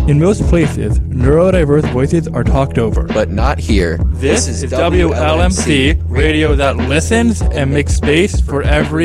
In most places, neurodiverse voices are talked over. But not here. This is WLMC, radio that listens and makes space for every